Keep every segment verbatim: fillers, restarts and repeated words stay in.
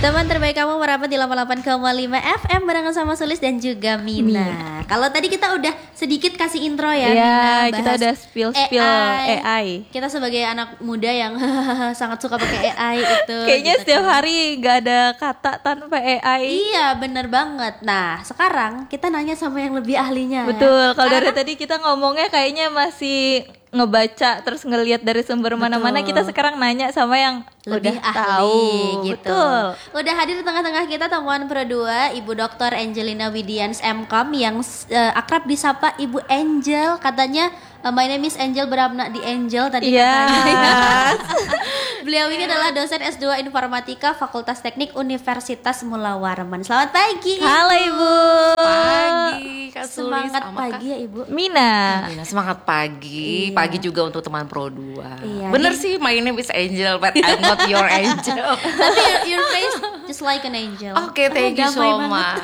Teman terbaik kamu merapat di delapan puluh delapan koma lima F M barengan sama Sulis dan juga Mina. Kalau tadi kita udah sedikit kasih intro ya, Iya, Mina, kita udah spill-spill A I. A I. Kita sebagai anak muda yang sangat suka pakai A I itu. Kayaknya gitu setiap kan. hari gak ada kata tanpa A I. Iya, bener banget. Nah, sekarang kita nanya sama yang lebih ahlinya. Betul, ya. kalau dari Karena- tadi kita ngomongnya kayaknya masih ngebaca terus ngelihat dari sumber mana-mana. Kita sekarang nanya sama yang lebih udah ahli tahu. gitu. Betul. Udah hadir di tengah-tengah kita temuan Pro dua Ibu Doktor Angelina Widians M Com yang uh, akrab disapa Ibu Angel. Katanya uh, my name is Angel, beramnak di Angel tadi Yes. katanya. Beliau ini adalah dosen S dua Informatika Fakultas Teknik Universitas Mula Warman. Selamat pagi Ibu. Halo Ibu. Pagi, Kak Sulis. Semangat sama pagi Kak ya Ibu. Mina. Mina, semangat pagi. Iya. Pagi juga untuk teman Pro dua. Iya, Bener ini- sih, my name is Angel, but I'm not your angel. Tapi your, your face just like an angel. Oke, thank you damai so banget. much.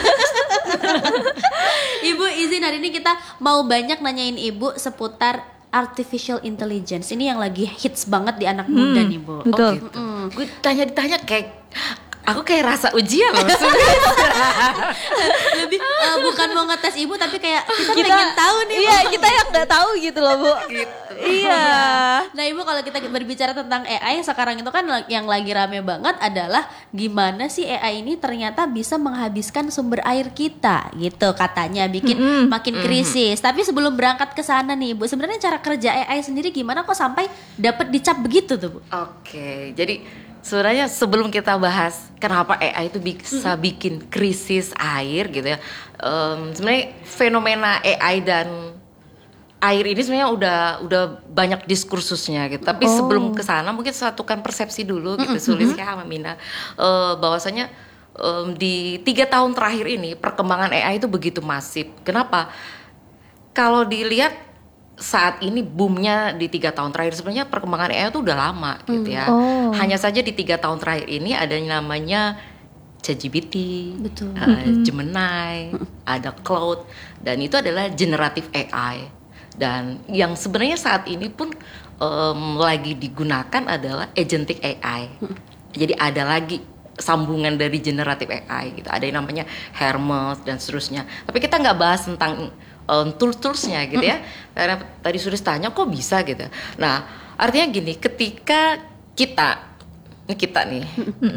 Ibu izin hari ini kita mau banyak nanyain Ibu seputar artificial intelligence. Ini yang lagi hits banget di anak muda nih, Bu. Betul. Oh gitu. Gue tanya-ditanya kayak aku kayak rasa ujian loh. Sulis. Lebih eh, bukan mau ngetes Ibu tapi kayak kita, Kita pengen tahu nih. Iya, Bu. kita yang nggak tahu gitu loh, Bu. Gitu. Iya. Nah, Ibu kalau kita berbicara tentang A I sekarang itu kan yang lagi rame banget adalah gimana sih A I ini ternyata bisa menghabiskan sumber air kita gitu katanya, bikin Mm-mm. makin krisis. Tapi sebelum berangkat ke sana nih, Ibu, sebenarnya cara kerja A I sendiri gimana kok sampai dapat dicap begitu tuh, Bu? Oke, jadi sebenarnya sebelum kita bahas kenapa A I itu bisa bikin krisis air gitu ya, em, sebenarnya fenomena A I dan air ini sebenarnya udah udah banyak diskursusnya gitu. Tapi Oh. sebelum ke sana mungkin satukan persepsi dulu gitu, Sulis ya sama Mina, Eh, bahwasanya em, di tiga tahun terakhir ini perkembangan A I itu begitu masif. Kenapa? Kalau dilihat saat ini boomnya di tiga tahun terakhir, sebenarnya perkembangan A I itu udah lama gitu ya. Oh. Hanya saja di tiga tahun terakhir ini ada yang namanya ChatGPT, Betul. uh, Gemini, ada Claude, dan itu adalah generative A I. Dan yang sebenarnya saat ini pun em, lagi digunakan adalah agentic A I. Jadi ada lagi sambungan dari generative A I gitu. Ada yang namanya Hermes dan seterusnya. Tapi kita nggak bahas tentang um, tools-toolsnya gitu ya. Karena tadi sudah tanya kok bisa gitu. Nah, artinya gini, ketika kita ini kita nih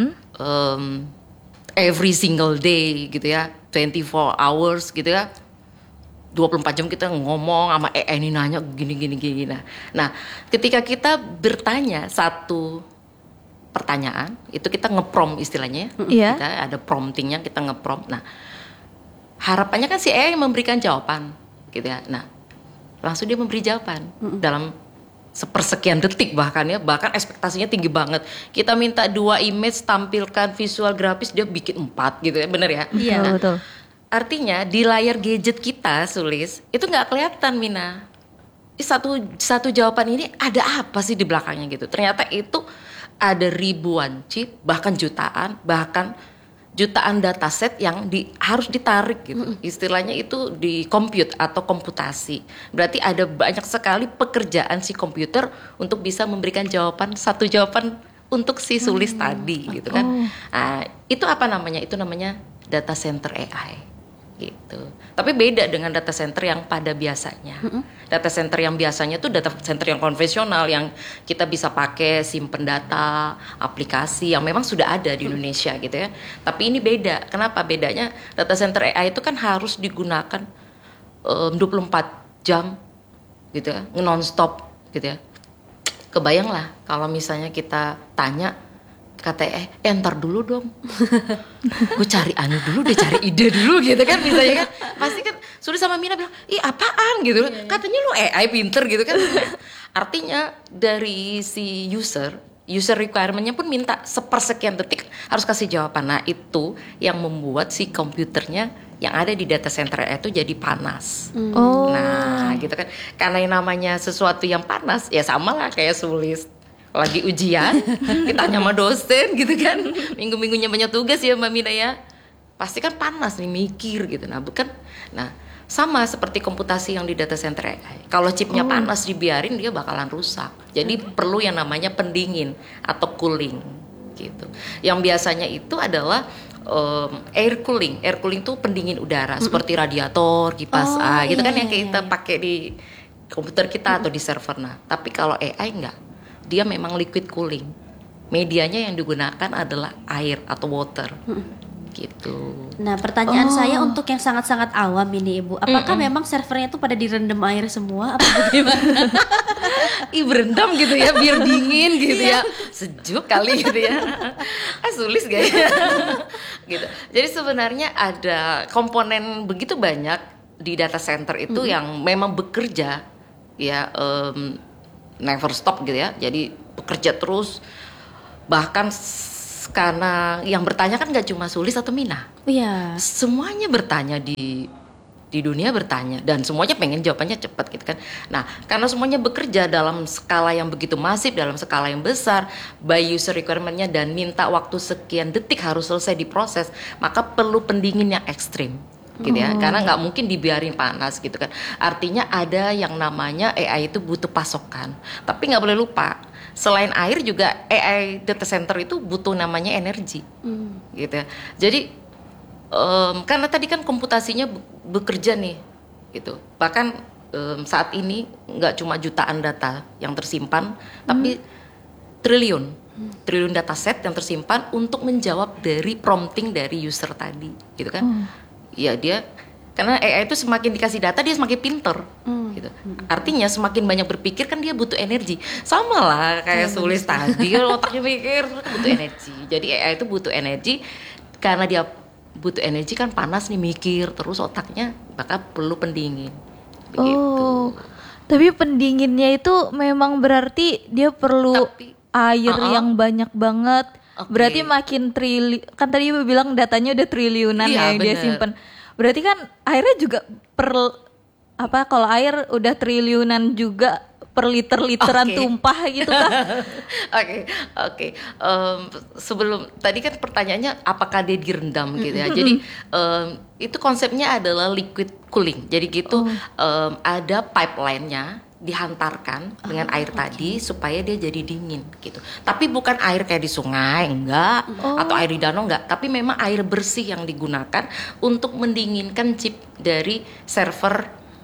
um, every single day gitu ya, twenty-four hours gitu ya, dua puluh empat jam kita ngomong sama A I ini nanya gini gini gini. Nah, nah ketika kita bertanya satu pertanyaan, itu kita nge-prompt istilahnya. Iya. Kita ada promptingnya, kita nge-prompt. Nah, harapannya kan si A I memberikan jawaban gitu ya. Nah, langsung dia memberi jawaban dalam sepersekian detik bahkan ya, bahkan ekspektasinya tinggi banget. Kita minta dua image tampilkan visual grafis, dia bikin empat gitu ya, bener ya? Iya. Betul, betul. Artinya di layar gadget kita, Sulis, itu nggak kelihatan, Mina. Ih, Satu satu jawaban ini ada apa sih di belakangnya gitu? Ternyata itu ada ribuan chip, bahkan jutaan, bahkan jutaan dataset yang di, harus ditarik gitu. Istilahnya itu di compute atau komputasi. Berarti ada banyak sekali pekerjaan si komputer untuk bisa memberikan jawaban, satu jawaban untuk si Sulis tadi gitu kan. Nah, itu apa namanya? Itu namanya data center A I gitu. Tapi beda dengan data center yang pada biasanya. Data center yang biasanya tuh data center yang konvensional yang kita bisa pakai simpen data, aplikasi yang memang sudah ada di Indonesia gitu ya. Tapi ini beda. Kenapa bedanya? Data center A I itu kan harus digunakan um, dua puluh empat jam gitu ya, non-stop gitu ya. Kebayang lah kalau misalnya kita tanya kata eh, eh ntar dulu dong, gue cari anu dulu deh, cari ide dulu gitu kan, misalnya kan pasti kan sudah sama Mina bilang ih apaan gitu, katanya lu A I pinter gitu kan. Artinya dari si user user requirement-nya pun minta sepersekian detik harus kasih jawaban. Nah itu yang membuat si komputernya yang ada di data center itu jadi panas. Oh. Nah gitu kan, karena yang namanya sesuatu yang panas ya sama lah kayak Sulis lagi ujian, ditanya sama dosen gitu kan, minggu-minggunya banyak tugas ya Mbak Mina ya, pasti kan panas nih mikir gitu. Nah bukan, nah sama seperti komputasi yang di data center A I. Kalau chipnya Oh. panas dibiarin dia bakalan rusak. Jadi perlu yang namanya pendingin atau cooling gitu. Yang biasanya itu adalah um, air cooling. Air cooling tuh pendingin udara, mm-hmm. seperti radiator, kipas Oh, A, gitu iya, kan yang iya, kita iya. pakai di komputer kita mm-hmm. atau di server. Nah, tapi kalau A I enggak, dia memang liquid cooling. Medianya yang digunakan adalah air atau water, mm-hmm. gitu. Nah, pertanyaan Oh. saya untuk yang sangat-sangat awam ini Ibu, apakah Mm-mm. memang servernya tuh pada direndam air semua apa bagaimana? Ih berendam gitu ya, biar dingin gitu ya, sejuk kali gitu ya. Ah sulis gak ya? Gitu. Jadi sebenarnya ada komponen begitu banyak di data center itu mm-hmm. yang memang bekerja ya, um, never stop gitu ya. Jadi bekerja terus, bahkan karena yang bertanya kan gak cuma Sulis atau Mina. Iya. Semuanya bertanya di di dunia bertanya dan semuanya pengen jawabannya cepat gitu kan. Nah, karena semuanya bekerja dalam skala yang begitu masif, dalam skala yang besar, by user requirement-nya dan minta waktu sekian detik harus selesai diproses, maka perlu pendingin yang ekstrim. Gitu ya, Oh. karena nggak mungkin dibiarin panas gitu kan. Artinya ada yang namanya A I itu butuh pasokan. Tapi nggak boleh lupa, selain air juga A I data center itu butuh namanya energi, Hmm. gitu ya. Jadi um, karena tadi kan komputasinya be- bekerja nih, gitu. Bahkan um, saat ini nggak cuma jutaan data yang tersimpan, tapi triliun, triliun dataset yang tersimpan untuk menjawab dari prompting dari user tadi, gitu kan? Ya dia karena A I itu semakin dikasih data dia semakin pinter, Hmm. gitu. Artinya semakin banyak berpikir kan dia butuh energi. Sama lah kayak Sulis tadi, otaknya mikir butuh energi. Jadi A I itu butuh energi karena dia butuh energi kan panas nih mikir terus otaknya, maka perlu pendingin. Begitu. Oh, tapi pendinginnya itu memang berarti dia perlu Tapi, air uh-uh. yang banyak banget. Oke. Berarti makin trili, kan tadi Ibu bilang datanya udah triliunan Iya, ya yang dia bener. simpen. Berarti kan airnya juga per apa? Kalau air udah triliunan juga per liter-literan Oke. tumpah gitu kan? Oke, oke. Em, sebelum tadi kan pertanyaannya apakah dia direndam gitu ya. Jadi em, itu konsepnya adalah liquid cooling. Jadi gitu em, ada pipeline-nya dihantarkan dengan air tadi supaya dia jadi dingin gitu. Tapi bukan air kayak di sungai enggak atau air di danau enggak, tapi memang air bersih yang digunakan untuk mendinginkan chip dari server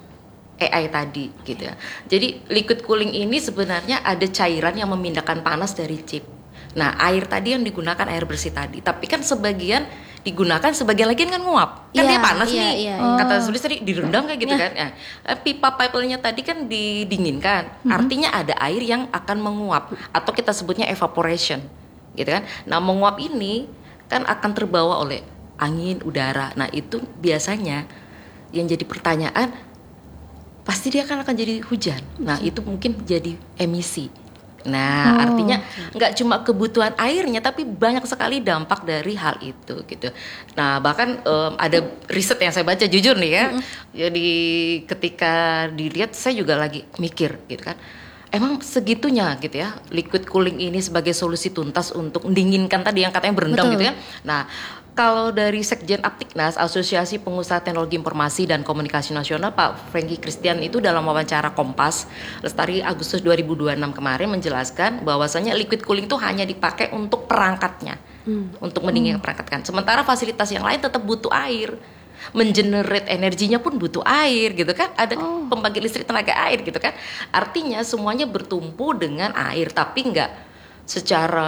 A I tadi gitu ya. Jadi liquid cooling ini sebenarnya ada cairan yang memindahkan panas dari chip. Nah, air tadi yang digunakan air bersih tadi, tapi kan sebagian digunakan, sebagian lagi kan nguap. Kan Iya, dia panas iya, nih. iya, iya. Kata Sulis tadi direndam kayak gitu kan. Nah, eh, pipa pipeline-nya tadi kan didinginkan. Artinya ada air yang akan menguap atau kita sebutnya evaporation. Gitu kan. Nah, menguap ini kan akan terbawa oleh angin, udara. Nah, itu biasanya yang jadi pertanyaan, pasti dia kan akan jadi hujan. Nah, itu mungkin jadi emisi. Nah, Oh. artinya nggak cuma kebutuhan airnya, tapi banyak sekali dampak dari hal itu, gitu. Nah, bahkan em, ada riset yang saya baca, jujur nih ya. Jadi ketika dilihat, saya juga lagi mikir, gitu kan. Emang segitunya, gitu ya, liquid cooling ini sebagai solusi tuntas untuk mendinginkan tadi yang katanya berendam, Betul. gitu ya. Nah, kalau dari Sekjen Aptiknas, Asosiasi Pengusaha Teknologi Informasi dan Komunikasi Nasional, Pak Franky Christian itu dalam wawancara Kompas Lestari Agustus dua ribu dua puluh enam kemarin menjelaskan bahwasanya liquid cooling itu hanya dipakai untuk perangkatnya, untuk mendinginkan perangkat kan. Sementara fasilitas yang lain tetap butuh air, mengenerate energinya pun butuh air, gitu kan. Ada pembangkit listrik tenaga air, gitu kan. Artinya semuanya bertumpu dengan air, tapi nggak secara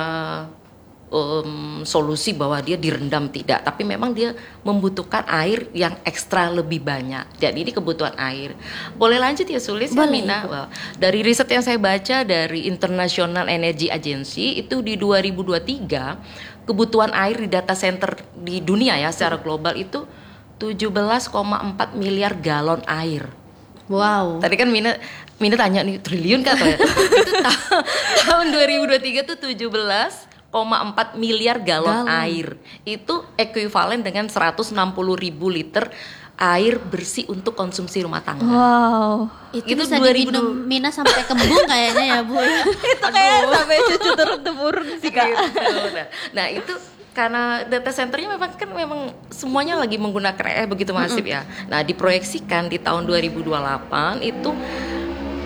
Um, solusi bahwa dia direndam, tidak, tapi memang dia membutuhkan air yang ekstra lebih banyak. Jadi ini kebutuhan air. Boleh lanjut ya Sulis? ya, Boleh, Mina? Ibu. Wah, dari riset yang saya baca dari International Energy Agency itu di dua ribu dua puluh tiga kebutuhan air di data center di dunia ya secara global itu tujuh belas koma empat miliar galon air. Wow. Tadi kan Mina Mina tanya nih triliun kah atau ya? Itu ta- tahun dua ribu dua puluh tiga tuh tujuh belas koma empat miliar galon, Galon. air. Itu ekuivalen dengan seratus enam puluh ribu liter air bersih untuk konsumsi rumah tangga. Wow. Itu, Itu bisa dua ribu diminum Mina sampai kembung kayaknya ya Bu. Itu kayak sampai cucu turun temurun sih Kak. Gitu. Nah, nah itu karena data centernya memang kan memang semuanya lagi menggunakan A I begitu masif ya. Nah diproyeksikan di tahun dua ribu dua puluh delapan itu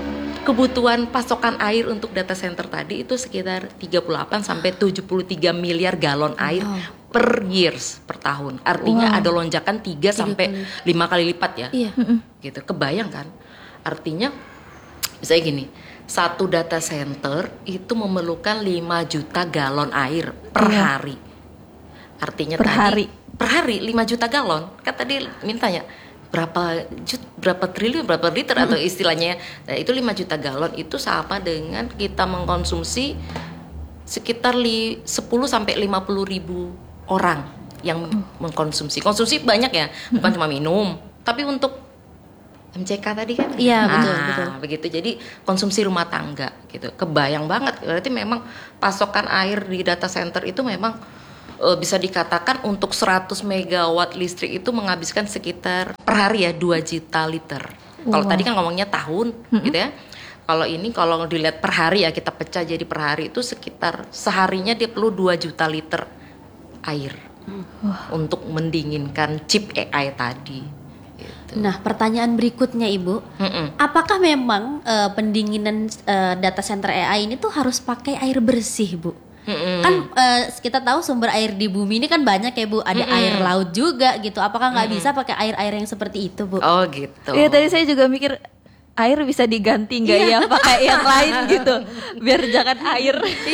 kebutuhan pasokan air untuk data center tadi itu sekitar tiga puluh delapan sampai tujuh puluh tiga miliar galon air per years per tahun. Artinya Wow. ada lonjakan tiga sampai lima kali lipat ya. Iya. Gitu. Kebayang kan? Artinya misalnya gini, satu data center itu memerlukan lima juta galon air per Iya. hari. Artinya Per tadi hari. per hari lima juta galon. Kan tadi mintanya berapa jut, berapa triliun, berapa liter atau istilahnya. Nah, itu lima juta galon itu sama dengan kita mengkonsumsi sekitar li, sepuluh sampai lima puluh ribu orang yang mengkonsumsi. Konsumsi banyak ya, bukan cuma minum, tapi untuk M C K tadi kan. Iya, betul, Nah, betul. begitu. Jadi konsumsi rumah tangga gitu. Kebayang banget. Berarti memang pasokan air di data center itu memang eh, bisa dikatakan untuk seratus megawatt listrik itu menghabiskan sekitar per hari ya dua juta liter. Kalau Wow. tadi kan ngomongnya tahun gitu ya. Kalau ini kalau dilihat per hari ya, kita pecah jadi per hari itu sekitar seharinya dia perlu dua juta liter air untuk mendinginkan chip A I tadi. Gitu. Nah, pertanyaan berikutnya Ibu, Mm-mm. apakah memang eh, pendinginan eh, data center A I ini tuh harus pakai air bersih, Bu? Mm-mm. Kan eh, kita tahu sumber air di bumi ini kan banyak ya, Bu. Ada Mm-mm. air laut juga gitu. Apakah nggak bisa pakai air-air yang seperti itu, Bu? Oh gitu. Iya, tadi saya juga mikir air bisa diganti nggak ya pakai yang lain gitu, biar jangan air.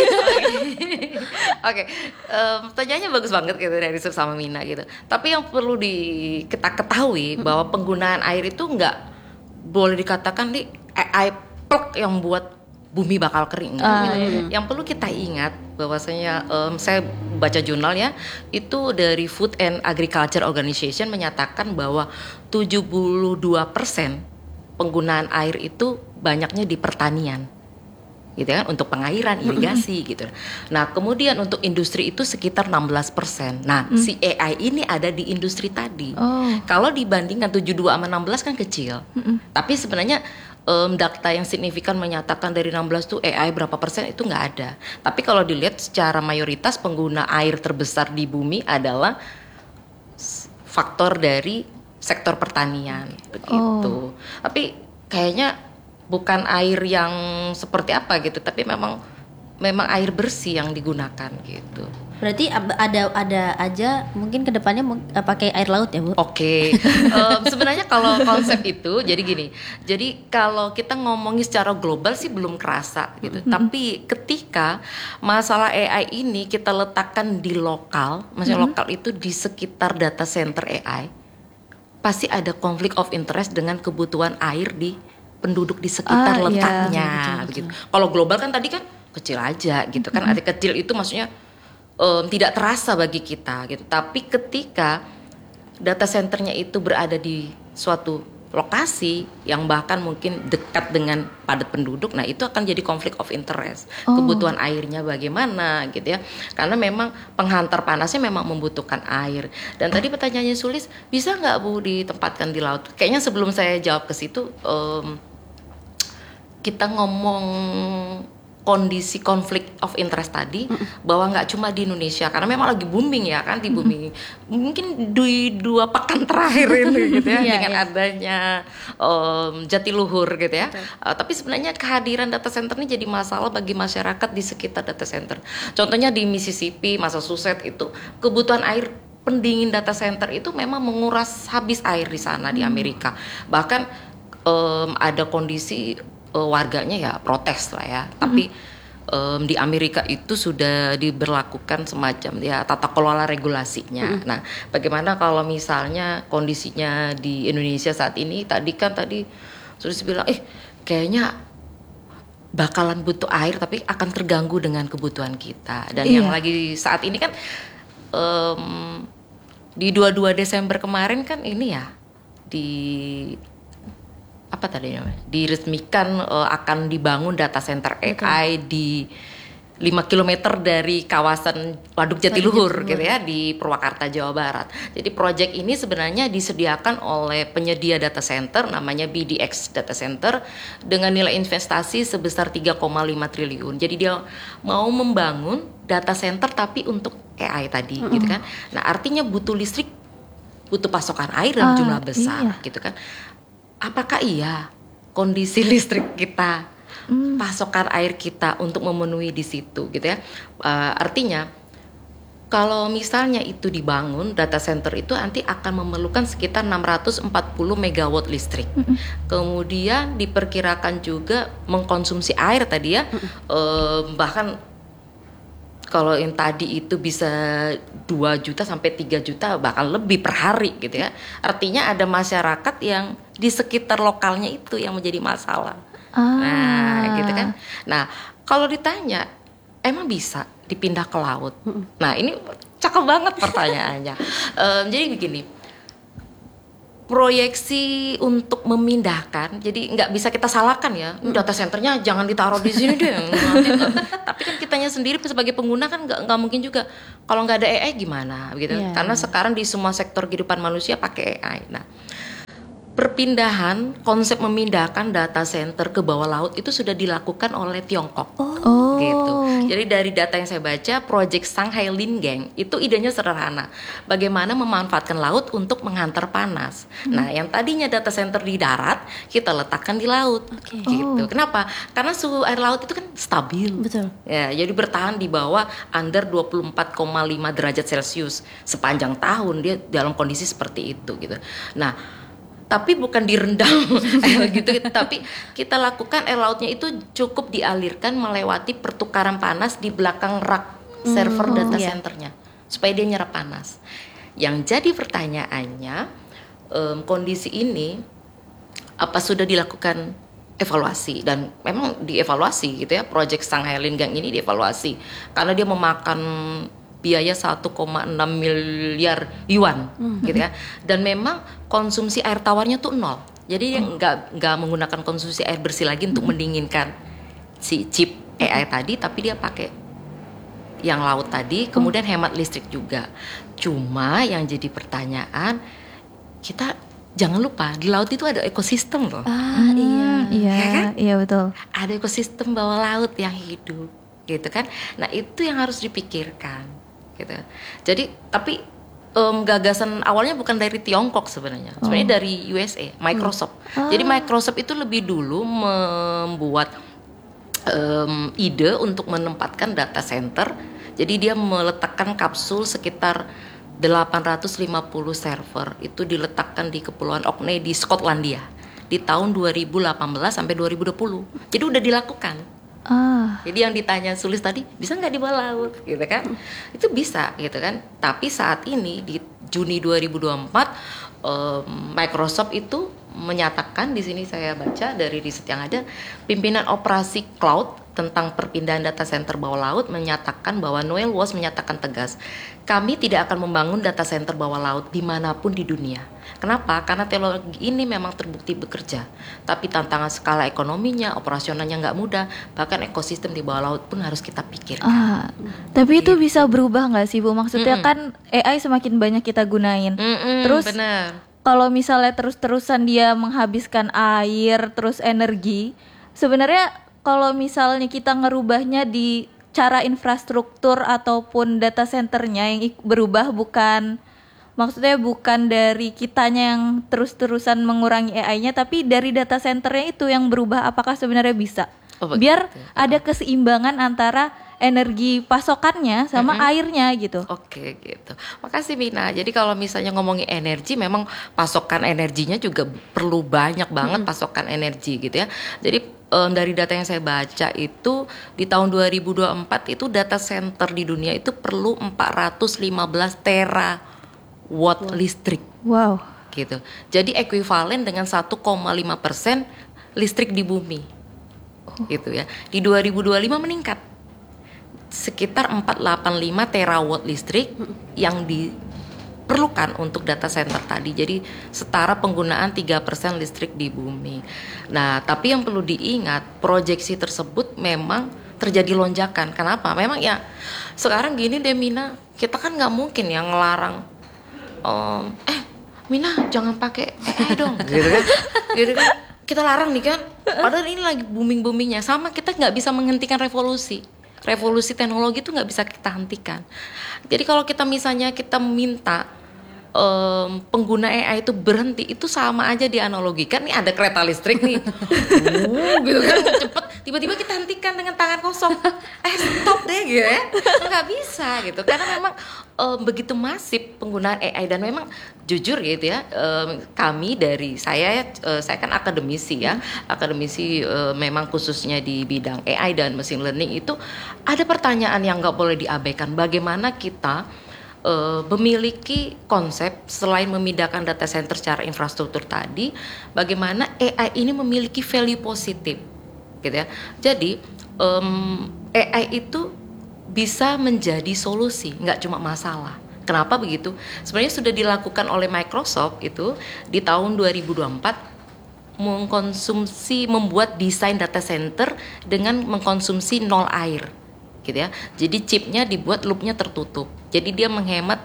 Oke, em, pertanyaannya bagus banget gitu dari Suf sama Mina gitu. Tapi yang perlu di kita ketahui bahwa penggunaan air itu nggak boleh dikatakan di A I plek yang buat bumi bakal kering. Enggak, Ah, gitu. iya. Yang perlu kita ingat bahwasanya em, saya baca jurnal ya, itu dari Food and Agriculture Organization menyatakan bahwa tujuh puluh dua persen penggunaan air itu banyaknya di pertanian. Gitu kan, untuk pengairan, irigasi gitu. Nah, kemudian untuk industri itu sekitar enam belas persen. Nah, si A I ini ada di industri tadi. Oh. Kalau dibandingkan tujuh puluh dua sama enam belas kan kecil. Tapi sebenarnya em, data yang signifikan menyatakan dari enam belas tuh A I berapa persen itu nggak ada. Tapi kalau dilihat secara mayoritas pengguna air terbesar di bumi adalah s- faktor dari sektor pertanian begitu. Tapi kayaknya bukan air yang seperti apa gitu, tapi memang memang air bersih yang digunakan gitu. Berarti ab- ada ada aja mungkin kedepannya mung- eh, pakai air laut ya, Bu? Oke, Em, sebenarnya kalau konsep itu jadi gini, jadi kalau kita ngomongin secara global sih belum kerasa gitu, tapi ketika masalah A I ini kita letakkan di lokal, maksudnya lokal itu di sekitar data center A I, pasti ada konflik of interest dengan kebutuhan air di penduduk di sekitar Ah, iya. letaknya, Betul, betul, begitu. Kalau global kan tadi kan kecil aja gitu kan, arti kecil itu maksudnya em, tidak terasa bagi kita gitu. Tapi ketika data centernya itu berada di suatu lokasi yang bahkan mungkin dekat dengan padat penduduk, nah itu akan jadi konflik of interest. Oh. Kebutuhan airnya bagaimana gitu ya, karena memang penghantar panasnya memang membutuhkan air. Dan tadi pertanyaannya Sulis, bisa nggak Bu ditempatkan di laut? Kayaknya sebelum saya jawab ke situ, em, kita ngomong kondisi konflik of interest tadi, bahwa nggak cuma di Indonesia, karena memang lagi booming ya kan di bumi, mungkin di dua pekan terakhir ini gitu ya, Iya, dengan iya. adanya em, Jatiluhur gitu ya. Uh, tapi sebenarnya kehadiran data center ini jadi masalah bagi masyarakat di sekitar data center. Contohnya di Mississippi, Massachusetts itu kebutuhan air pendingin data center itu memang menguras habis air di sana di Amerika. Bahkan em, ada kondisi eh, warganya ya protes lah ya. Tapi em, di Amerika itu sudah diberlakukan semacam ya tata kelola regulasinya. Nah, bagaimana kalau misalnya kondisinya di Indonesia saat ini? Tadi kan tadi sudah bilang, eh kayaknya bakalan butuh air tapi akan terganggu dengan kebutuhan kita. Dan Iya. yang lagi saat ini kan em, di dua puluh dua Desember kemarin kan ini ya di apa tadi namanya? Diresmikan eh, akan dibangun data center A I di lima kilometer dari kawasan Waduk Jatiluhur gitu ya di Purwakarta Jawa Barat. Jadi proyek ini sebenarnya disediakan oleh penyedia data center namanya B D X Data Center dengan nilai investasi sebesar tiga koma lima triliun. Jadi dia mau membangun data center tapi untuk A I tadi gitu kan. Nah, artinya butuh listrik, butuh pasokan air dalam Ah, jumlah besar iya. gitu kan. Apakah iya kondisi listrik kita pasokan air kita untuk memenuhi di situ gitu ya. Uh, artinya kalau misalnya itu dibangun data center itu nanti akan memerlukan sekitar enam ratus empat puluh megawatt listrik. Mm-hmm. Kemudian diperkirakan juga mengkonsumsi air tadi ya, mm-hmm. uh, bahkan kalau yang tadi itu bisa dua juta sampai tiga juta bahkan lebih per hari gitu ya. Artinya ada masyarakat yang di sekitar lokalnya itu yang menjadi masalah. Ah. Nah, gitu kan. Nah, kalau ditanya emang bisa dipindah ke laut. Mm-mm. Nah, ini cakep banget pertanyaannya. um, jadi begini. Proyeksi untuk memindahkan, jadi nggak bisa kita salahkan ya, mm. data centernya jangan ditaruh di sini deh. Tapi kan kitanya sendiri sebagai pengguna kan nggak nggak mungkin juga kalau nggak ada A I gimana, gitu. Yeah. Karena sekarang di semua sektor kehidupan manusia pakai A I. Nah, perpindahan konsep memindahkan data center ke bawah laut itu sudah dilakukan oleh Tiongkok. Oh. Gitu. Jadi dari data yang saya baca, Project Shanghai Lingang itu idenya sederhana. Bagaimana memanfaatkan laut untuk menghantar panas. Hmm. Nah, yang tadinya data center di darat, kita letakkan di laut. Okay. Gitu. Oh. Kenapa? Karena suhu air laut itu kan stabil. Betul. Ya, jadi bertahan di bawah under dua puluh empat koma lima derajat Celcius sepanjang tahun dia dalam kondisi seperti itu gitu. Nah, tapi bukan direndam gitu, tapi kita lakukan air lautnya itu cukup dialirkan melewati pertukaran panas di belakang rak server mm, data yeah. centernya supaya dia nyerap panas. Yang jadi pertanyaannya, um, kondisi ini apa sudah dilakukan evaluasi, dan memang dievaluasi gitu ya. Project Shanghai Lingang ini dievaluasi karena dia memakan biaya satu koma enam miliar yuan hmm. gitu ya, dan memang konsumsi air tawarnya tuh nol, jadi hmm. nggak nggak menggunakan konsumsi air bersih lagi untuk hmm. mendinginkan si chip A I hmm. tadi, tapi dia pakai yang laut tadi, kemudian hmm. hemat listrik juga. Cuma yang jadi pertanyaan, kita jangan lupa di laut itu ada ekosistem loh. Ah hmm, iya iya ya kan? Iya betul. Ada ekosistem bawah laut yang hidup gitu kan. Nah, itu yang harus dipikirkan gitu. Jadi tapi um, gagasan awalnya bukan dari Tiongkok sebenarnya. Oh. Sebenarnya dari U S A, Microsoft. Hmm. Oh. Jadi Microsoft itu lebih dulu membuat um, ide untuk menempatkan data center. Jadi dia meletakkan kapsul sekitar delapan ratus lima puluh server itu diletakkan di Kepulauan Orkney di Skotlandia di tahun dua ribu delapan belas sampai dua ribu dua puluh. Jadi udah dilakukan. Ah. Jadi yang ditanya Sulis tadi, bisa nggak di bawah laut, gitu kan? Itu bisa, gitu kan? Tapi saat ini di Juni dua ribu dua puluh empat, um, Microsoft itu menyatakan, di sini saya baca dari riset yang ada, pimpinan operasi cloud tentang perpindahan data center bawah laut menyatakan bahwa Noel Walsh menyatakan tegas, kami tidak akan membangun data center bawah laut dimanapun di dunia. Kenapa? Karena teknologi ini memang terbukti bekerja, tapi tantangan skala ekonominya, operasionalnya nggak mudah, bahkan ekosistem di bawah laut pun harus kita pikirkan. Ah, tapi gitu. Itu bisa berubah nggak sih Bu? Maksudnya Mm-mm. kan A I semakin banyak kita gunain, Mm-mm, terus bener. Kalau misalnya terus-terusan dia menghabiskan air, terus energi, sebenarnya kalau misalnya kita ngerubahnya di cara infrastruktur ataupun data centernya yang berubah, bukan maksudnya bukan dari kitanya yang terus-terusan mengurangi A I-nya, tapi dari data centernya itu yang berubah, apakah sebenarnya bisa? Oh, biar betul. Ada keseimbangan antara energi pasokannya sama mm-hmm. airnya gitu. Oke gitu. Makasih Mina. Jadi kalau misalnya ngomongin energi, memang pasokan energinya juga perlu banyak banget mm-hmm. pasokan energi gitu ya. Jadi um, dari data yang saya baca itu di tahun dua ribu dua puluh empat itu data center di dunia itu perlu empat ratus lima belas terawatt wow. listrik. Wow. Gitu. Jadi ekuivalen dengan satu koma lima persen listrik di bumi. Oh. Gitu ya. Di dua ribu dua puluh lima meningkat sekitar empat ratus delapan puluh lima terawatt listrik yang diperlukan untuk data center tadi. Jadi setara penggunaan tiga persen listrik di bumi. Nah, tapi yang perlu diingat, proyeksi tersebut memang terjadi lonjakan. Kenapa? Memang ya sekarang gini deh Mina, kita kan nggak mungkin yang ngelarang um, eh Mina jangan pakai A I dong gitu kan. Gitu kan. Kita larang nih kan. Padahal ini lagi booming-boomingnya. Sama kita nggak bisa menghentikan revolusi. Revolusi teknologi itu nggak bisa kita hentikan. Jadi kalau kita misalnya kita minta um, pengguna A I itu berhenti, itu sama aja dianalogikan nih ada kereta listrik nih, uh, gitu kan cepet, tiba-tiba kita hentikan dengan tangan kosong, eh stop deh gitu ya, nggak bisa gitu, karena memang um, begitu masif penggunaan A I dan memang jujur gitu ya, um, kami dari saya, uh, saya kan akademisi ya, akademisi uh, memang khususnya di bidang A I dan machine learning itu ada pertanyaan yang nggak boleh diabaikan, bagaimana kita Uh, memiliki konsep selain memindahkan data center secara infrastruktur tadi, bagaimana A I ini memiliki value positif, gitu ya. Jadi um, A I itu bisa menjadi solusi, nggak cuma masalah. Kenapa begitu? Sebenarnya sudah dilakukan oleh Microsoft itu di tahun dua ribu dua puluh empat, mengkonsumsi, membuat desain data center dengan mengkonsumsi nol air. Gitu ya. Jadi chipnya dibuat loopnya tertutup. Jadi dia menghemat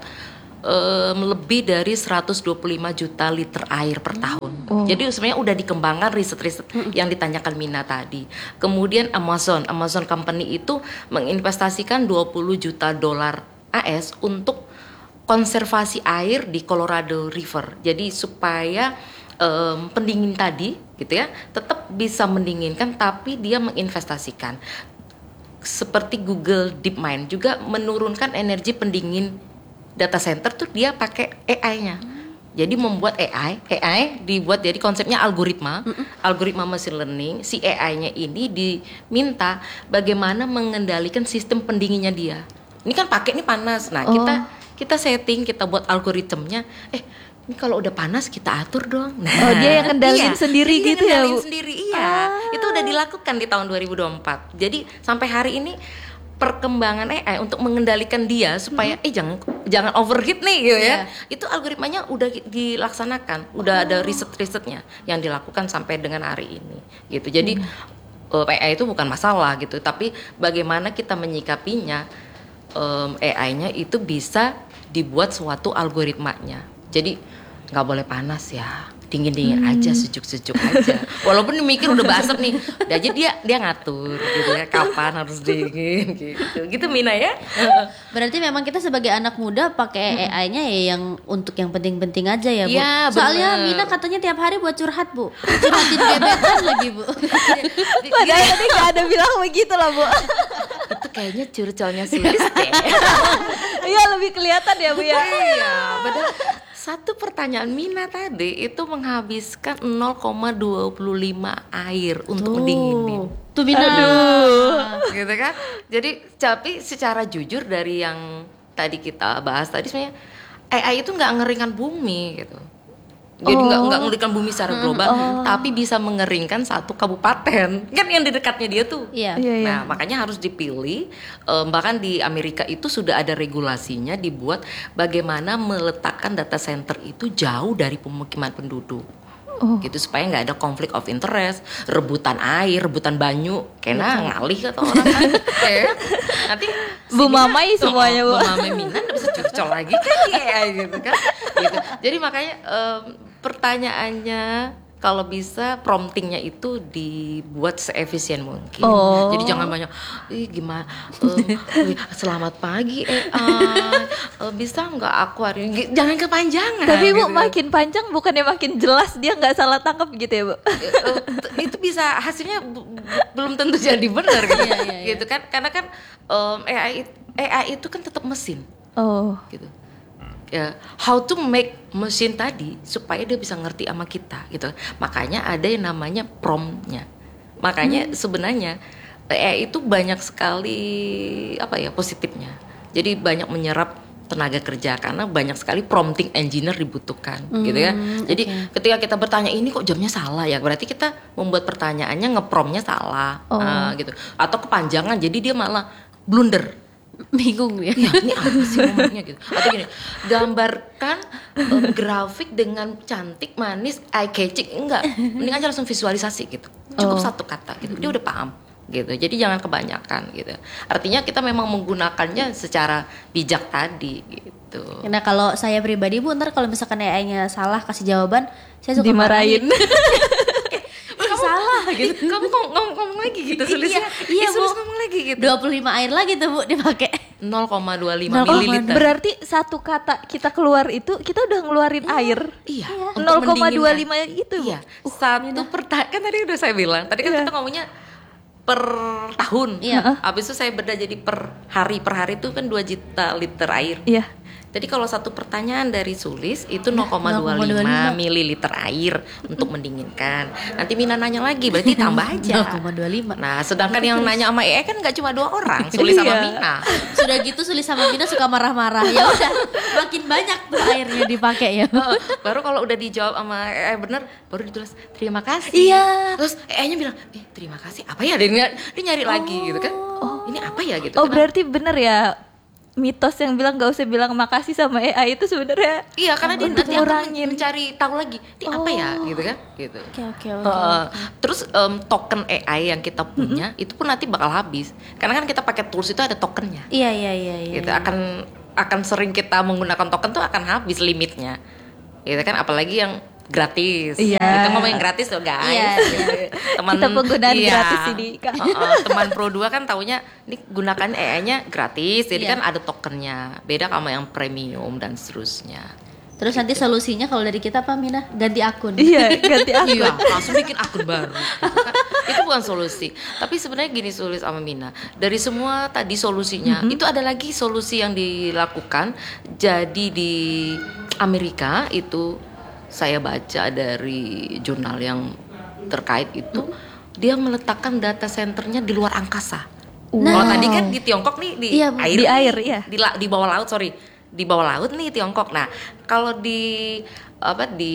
um, lebih dari seratus dua puluh lima juta liter air per tahun. Oh. Jadi sebenarnya udah dikembangkan riset-riset hmm. yang ditanyakan Mina tadi. Kemudian Amazon, Amazon Company itu menginvestasikan dua puluh juta dolar A S untuk konservasi air di Colorado River. Jadi supaya um, pendingin tadi gitu ya tetap bisa mendinginkan, tapi dia menginvestasikan. Seperti Google DeepMind juga menurunkan energi pendingin data center tuh dia pakai A I-nya. Jadi membuat A I, A I dibuat jadi konsepnya algoritma, mm-mm. algoritma machine learning. Si A I-nya ini diminta bagaimana mengendalikan sistem pendinginnya dia. Ini kan pakai ini panas. Nah, oh. kita kita setting, kita buat algoritmnya. Eh, ini kalau udah panas kita atur dong. Nah, oh, dia yang kendalin iya, sendiri dia gitu ya, Bu? sendiri, iya. Ah. Itu udah dilakukan di tahun dua ribu dua puluh empat. Jadi sampai hari ini perkembangan A I untuk mengendalikan dia supaya mm-hmm. eh jangan jangan overheat nih gitu yeah. ya. Itu algoritmanya udah dilaksanakan, udah oh. ada riset-risetnya yang dilakukan sampai dengan hari ini. Gitu. Jadi mm. uh, A I itu bukan masalah gitu, tapi bagaimana kita menyikapinya, um, A I-nya itu bisa dibuat suatu algoritmanya. Jadi nggak boleh panas ya, dingin-dingin hmm. aja, sejuk-sejuk aja. Walaupun mikir udah basah nih, udah aja dia dia ngatur gitu ya, kapan harus dingin gitu. Gitu Mina ya. Berarti memang kita sebagai anak muda pakai A I-nya ya yang untuk yang penting-penting aja ya, Bu. Ya, soalnya bener. Mina katanya tiap hari buat curhat, Bu. Curhatin gebetan lagi, Bu. Padahal tadi nggak ada bilang begitu lah, Bu. Itu kayaknya curcolnya Sulis deh. Iya, lebih kelihatan ya, Bu ya. Iya, benar. Satu pertanyaan Mina tadi itu menghabiskan nol koma dua lima air untuk mendinginin. Tuh Mina. Aduh. Gitu kan. Jadi tapi secara jujur dari yang tadi kita bahas tadi sebenarnya A I itu nggak ngeringkan bumi gitu. Jadi nggak oh. nggak ngeringkan bumi secara global, oh. tapi bisa mengeringkan satu kabupaten. Kan yang di dekatnya dia tuh. Iya. Nah, iya. makanya harus dipilih. Um, bahkan di Amerika itu sudah ada regulasinya dibuat bagaimana meletakkan data center itu jauh dari pemukiman penduduk. Oh. Gitu supaya nggak ada konflik of interest, rebutan air, rebutan banyu, kena ngalih kata orang kan. eh, nanti Bu Mamai semuanya, Bu. Bu Mamai Mina nggak bisa curcol lagi kan ya gitu kan. Gitu. Jadi makanya um, pertanyaannya kalau bisa promptingnya itu dibuat seefisien mungkin. Oh. Jadi jangan banyak, ih gimana, uh, selamat pagi A I, uh, bisa nggak aku hari ini, jangan kepanjangan. Tapi Bu gitu. makin panjang bukannya makin jelas dia nggak salah tangkap gitu ya Bu? uh, itu bisa hasilnya b- b- belum tentu jadi benar gitu, iya, iya, iya. gitu kan, karena kan um, A I A I itu kan tetap mesin. Oh. Gitu. Ya, how to make mesin tadi supaya dia bisa ngerti sama kita gitu. Makanya ada yang namanya promptnya. Makanya hmm. sebenarnya A I itu banyak sekali apa ya positifnya. Jadi banyak menyerap tenaga kerja karena banyak sekali prompting engineer dibutuhkan hmm, gitu ya. Jadi okay. ketika kita bertanya ini kok jamnya salah ya, berarti kita membuat pertanyaannya nge-promptnya salah oh. uh, gitu. Atau kepanjangan jadi dia malah blunder. Bingung ya. Ya ini apa sih ngomongnya gitu. Atau gini, gambarkan um, grafik dengan cantik, manis, eye catching. Enggak, mending aja langsung visualisasi gitu. Cukup oh. satu kata gitu. Dia udah paham gitu. Jadi jangan kebanyakan gitu. Artinya kita memang menggunakannya secara bijak tadi gitu. Nah kalau saya pribadi Bu, ntar kalau misalkan A I-nya salah kasih jawaban, saya suka dimarahin. Salah gitu. Kamu ngomong, ngomong lagi gitu Sulis. Iya, iya Sulis ngomong lagi gitu. dua puluh lima air lagi tuh Bu dipakai. nol koma dua lima mililiter. Berarti satu kata kita keluar itu kita udah ngeluarin iya, air. Iya. nol koma dua lima itu. Iya. Uh, satu per ta- kan tadi udah saya bilang. Tadi kan iya. kita ngomongnya per tahun. Iya. Habis itu saya beda jadi per hari. Per hari itu kan dua juta liter air. Iya. Jadi kalau satu pertanyaan dari Sulis itu nol koma dua lima mililiter air untuk mendinginkan. Nanti Mina nanya lagi, berarti tambah aja. nol koma dua lima. Nah, sedangkan yang nanya sama E E kan nggak cuma dua orang, Sulis sama Mina. Sudah gitu Sulis sama Mina suka marah-marah. Ya udah, makin banyak tuh airnya dipakai ya. Baru kalau udah dijawab sama E E bener, baru ditulis terima kasih. Iya. Terus E E-nya bilang, eh terima kasih apa ya? Dia, dia nyari oh. lagi gitu kan. Oh, ini apa ya gitu. Oh, kan? Berarti bener ya. Mitos yang bilang gak usah bilang makasih sama A I itu sebenarnya iya karena dia nanti akan mencari tahu lagi ini oh. apa ya gitu kan gitu. Oke oke oke. Uh, terus um, token A I yang kita punya mm-hmm. itu pun nanti bakal habis karena kan kita pakai tools itu ada tokennya. Iya iya iya. iya gitu iya. akan akan sering kita menggunakan token tuh akan habis limitnya. Gitu kan apalagi yang gratis. Iya. Kita ngomongin gratis loh guys. Iya, iya. Teman kita penggunaan iya. gratis ini Kak. Uh, uh, teman Pro dua kan taunya ini gunakan A I-nya gratis. Jadi iya. kan ada tokennya. Beda sama yang premium dan seterusnya. Terus nanti solusinya kalau dari kita apa Mina? Ganti akun. Iya, ganti akun. Iya, langsung bikin akun baru. Gitu kan. Itu bukan solusi. Tapi sebenarnya gini Sulis sama Mina. Dari semua tadi solusinya, mm-hmm. itu ada lagi solusi yang dilakukan. Jadi di Amerika itu saya baca dari jurnal yang terkait itu hmm. dia meletakkan data centernya di luar angkasa. Wow. Kalau tadi kan di Tiongkok nih di iya, air, di air nih, ya. Di, di bawah laut sorry, di bawah laut nih Tiongkok. Nah kalau di apa di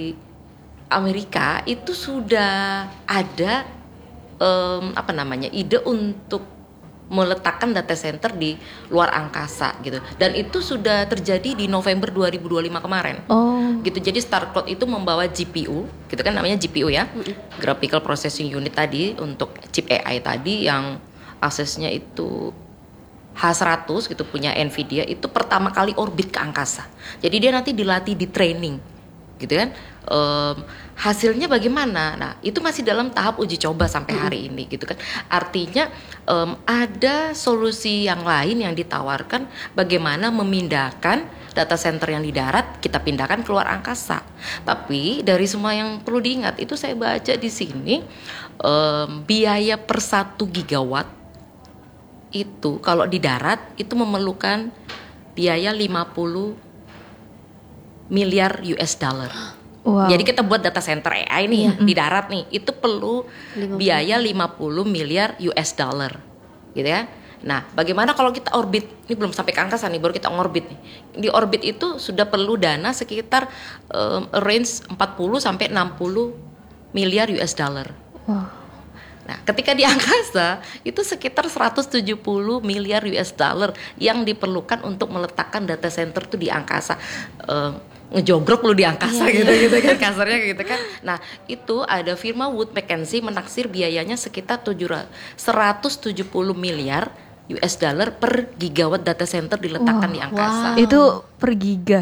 Amerika itu sudah ada um, apa namanya ide untuk meletakkan data center di luar angkasa gitu dan itu sudah terjadi di November dua ribu dua puluh lima kemarin. Oh. Gitu jadi StarCloud itu membawa G P U gitu kan namanya G P U ya mm-hmm. Graphical Processing Unit tadi untuk chip A I tadi yang aksesnya itu H seratus gitu punya Nvidia itu pertama kali orbit ke angkasa. Jadi dia nanti dilatih di training gitu kan. Um, hasilnya bagaimana? Nah itu masih dalam tahap uji coba sampai hari ini gitu kan. Artinya um, ada solusi yang lain yang ditawarkan bagaimana memindahkan data center yang di darat kita pindahkan keluar angkasa. Tapi dari semua yang perlu diingat itu saya baca di sini um, biaya per satu gigawatt itu kalau di darat itu memerlukan biaya lima puluh miliar U S dollar. Wow. Jadi kita buat data center A I nih yeah. di darat nih itu perlu lima puluh biaya lima puluh miliar U S dollar, gitu ya. Nah, bagaimana kalau kita orbit? Ini belum sampai ke angkasa nih, baru kita ngorbit nih. Di orbit itu sudah perlu dana sekitar um, range empat puluh sampai enam puluh miliar U S dollar. Wow. Nah, ketika di angkasa itu sekitar seratus tujuh puluh miliar U S dollar yang diperlukan untuk meletakkan data center tuh di angkasa. Um, ngejogrok lu di angkasa yeah, gitu yeah. gitu kan kasarnya gitu kan. Nah, itu ada firma Wood Mackenzie menaksir biayanya sekitar seratus tujuh puluh miliar U S dollar per gigawatt data center diletakkan wow, di angkasa. Wow. Itu per giga.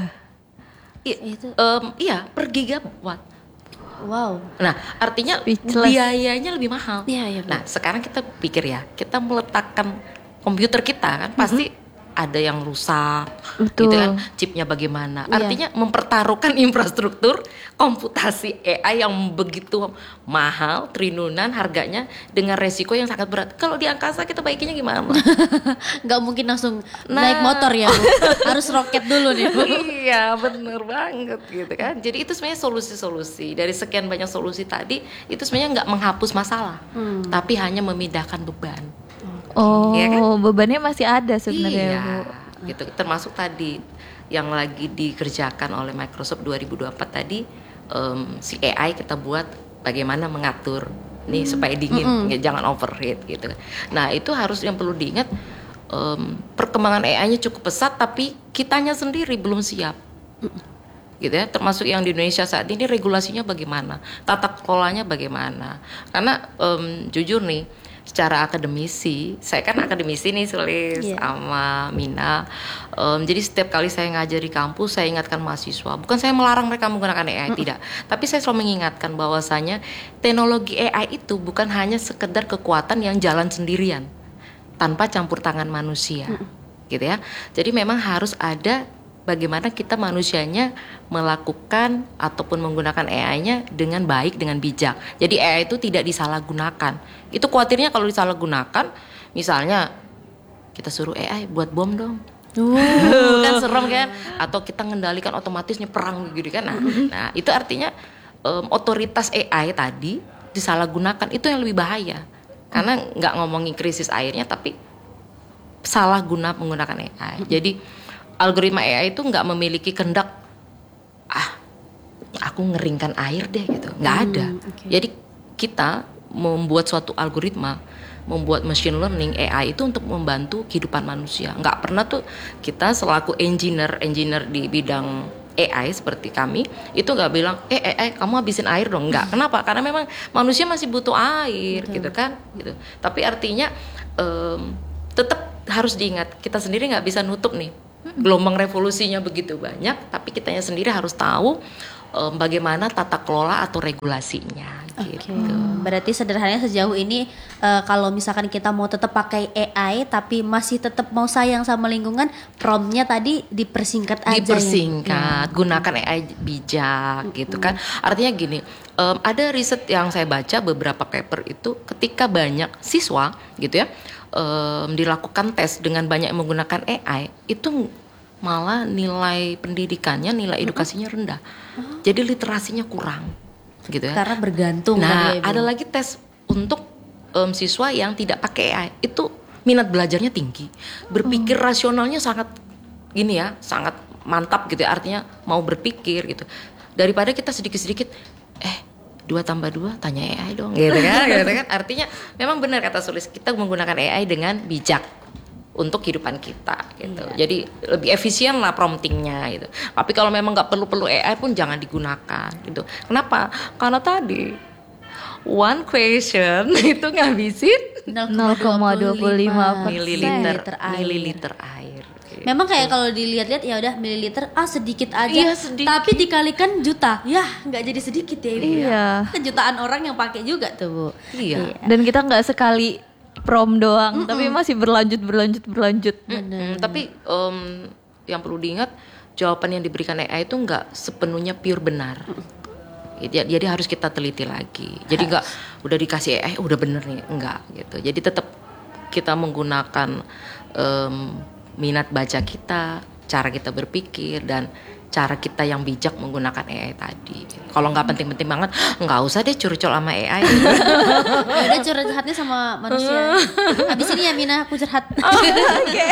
I, itu um, iya, per gigawatt. Wow. Nah, artinya Speechless. Biayanya lebih mahal. Iya, iya. Nah, sekarang kita pikir ya, kita meletakkan komputer kita kan pasti mm-hmm. ada yang rusak, betul. Gitu kan, chipnya bagaimana? Iya. Artinya mempertaruhkan infrastruktur komputasi A I yang begitu mahal, triliunan harganya dengan resiko yang sangat berat. Kalau di angkasa kita baikinya gimana? Gak mungkin langsung nah, naik motor ya, Bu. Harus roket dulu nih, Bu. Iya, bener banget gitu kan. Jadi itu sebenarnya solusi-solusi dari sekian banyak solusi tadi itu sebenarnya nggak menghapus masalah, hmm. tapi hanya memindahkan beban. Oh, ya kan? Bebannya masih ada sebenarnya, iya, Bu. Gitu. Termasuk tadi yang lagi dikerjakan oleh Microsoft dua ribu dua puluh empat tadi, um, si A I kita buat bagaimana mengatur nih hmm. supaya dingin, mm-hmm. jangan overheat gitu. Nah itu harus yang perlu diingat, um, perkembangan A I-nya cukup pesat, tapi kitanya sendiri belum siap. Gitu ya, termasuk yang di Indonesia saat ini regulasinya bagaimana, tata kelolanya bagaimana. Karena um, jujur nih. Secara akademisi, saya kan akademisi nih Sulis yeah. sama Mina. Um, jadi setiap kali saya ngajar di kampus, saya ingatkan mahasiswa. Bukan saya melarang mereka menggunakan A I, mm. tidak. Tapi saya selalu mengingatkan bahwasanya teknologi A I itu bukan hanya sekedar kekuatan yang jalan sendirian tanpa campur tangan manusia. Mm. gitu ya. Jadi memang harus ada bagaimana kita manusianya melakukan ataupun menggunakan A I-nya dengan baik, dengan bijak. Jadi A I itu tidak disalahgunakan. Itu khawatirnya kalau disalahgunakan, misalnya kita suruh A I buat bom dong. Uh. Kan serem kan? Atau kita ngendalikan otomatisnya perang gitu kan. Nah, nah itu artinya um, otoritas A I tadi disalahgunakan, itu yang lebih bahaya. Karena nggak ngomongin krisis airnya, tapi salah guna menggunakan A I. Jadi algoritma A I itu nggak memiliki kehendak, ah aku ngeringkan air deh gitu, nggak ada. Hmm, okay. Jadi kita membuat suatu algoritma, membuat machine learning A I itu untuk membantu kehidupan manusia. Nggak pernah tuh kita selaku engineer engineer di bidang A I seperti kami itu nggak bilang, eh A I kamu habisin air dong, nggak. Kenapa? Karena memang manusia masih butuh air. Betul. Gitu kan, gitu. Tapi artinya um, tetap harus diingat, kita sendiri nggak bisa nutup nih. Gelombang revolusinya begitu banyak, tapi kitanya sendiri harus tahu um, bagaimana tata kelola atau regulasinya. Okay. Gitu. Berarti sederhananya sejauh ini uh, kalau misalkan kita mau tetap pakai A I tapi masih tetap mau sayang sama lingkungan, promptnya tadi dipersingkat aja. Dipersingkat, ya. Gunakan A I bijak, mm-hmm. gitu kan. Artinya gini, um, ada riset yang saya baca beberapa paper itu ketika banyak siswa, gitu ya. Um, dilakukan tes dengan banyak yang menggunakan A I, itu malah nilai pendidikannya, nilai edukasinya rendah. Oh. Jadi literasinya kurang, gitu ya. Karena bergantung. Nah, ada lagi tes untuk um, siswa yang tidak pakai A I, itu minat belajarnya tinggi, berpikir oh. rasionalnya sangat gini ya, sangat mantap gitu ya. Artinya mau berpikir gitu. Daripada kita sedikit-sedikit, eh dua tambah dua tanya A I dong, gitu kan, gitu kan. Artinya memang benar kata Sulis, kita menggunakan A I dengan bijak untuk kehidupan kita, gitu. Iya. Jadi lebih efisien lah promptingnya, gitu. Tapi kalau memang nggak perlu-perlu A I pun jangan digunakan, gitu. Kenapa? Karena tadi one question itu ngabisin nol koma dua puluh lima mililiter mililiter air. Memang kayak kalau dilihat-lihat ya udah mililiter ah sedikit aja, iya, sedikit. Tapi dikalikan juta, ya nggak jadi sedikit ya Ibu. Iya. Kejutaan orang yang pakai juga tuh Bu. Iya. Iya. Dan kita nggak sekali prom doang, mm-mm. tapi masih berlanjut berlanjut berlanjut. Mm-mm. Tapi um, yang perlu diingat, jawaban yang diberikan A I itu nggak sepenuhnya pure benar. Jadi, jadi harus kita teliti lagi. Jadi nggak udah dikasih A I udah bener nih, enggak gitu. Jadi tetap kita menggunakan um, minat baca kita, cara kita berpikir, dan cara kita yang bijak menggunakan A I tadi. Kalau nggak penting-penting banget, nggak usah deh curcol sama A I. Udah curhatnya sama manusia. Habis ini ya Mina, aku curhat. Oh, oke.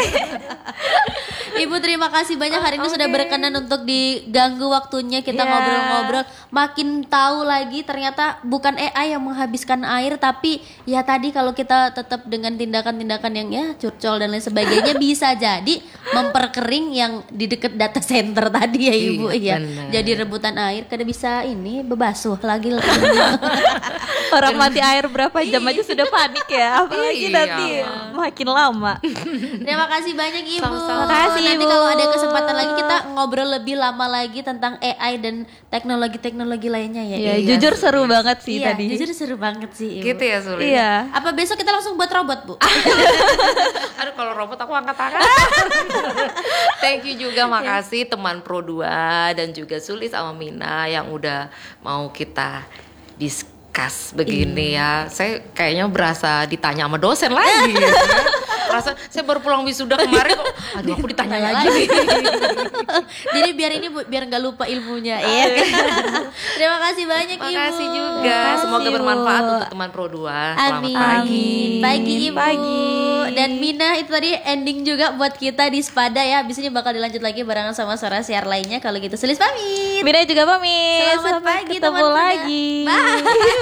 Ibu terima kasih banyak hari ini okay. sudah berkenan untuk diganggu waktunya kita yeah. ngobrol-ngobrol. Makin tahu lagi ternyata bukan A I yang menghabiskan air, tapi ya tadi kalau kita tetap dengan tindakan-tindakan yang ya curcol dan lain sebagainya bisa jadi memperkering yang di dekat data center tadi ya Ibu. Iya. Ya. Jadi rebutan air kada bisa ini bebasuh lagi. Orang mati air berapa jam aja sudah panik ya, apalagi iya. nanti makin lama. Terima kasih banyak Ibu. Sama-sama. Terima kasih Nanti Ibu. kalau ada kesempatan lagi kita ngobrol lebih lama lagi tentang A I dan teknologi-teknologi lainnya ya. Iya, iya. jujur seru banget sih iya, tadi. Jujur seru banget sih Ibu. Gitu ya Sulit. Iya. Apa besok kita langsung buat robot Bu? Aduh kalau robot aku angkat tangan. Thank you juga, makasih teman Pro dua dan juga Sulis sama Mina yang udah mau kita discuss begini ya. Saya kayaknya berasa ditanya sama dosen lagi. Ya. Rasa saya baru pulang wisuda kemarin kok, aduh aku ditanya lagi. Jadi biar ini Bu, biar nggak lupa ilmunya. Iya. Terima kasih banyak Ibu. Terima kasih juga. Semoga bermanfaat untuk teman Pro dua. Selamat Amin. pagi. Pagi Ibu. Pagi. Dan Mina itu tadi ending juga buat kita di Spada ya. Habis ini bakal dilanjut lagi barengan sama suara siar lainnya. Kalau gitu Sulis pamit. Mina juga pamit. Selamat Sampai pagi ketemu teman-teman. lagi. Bye.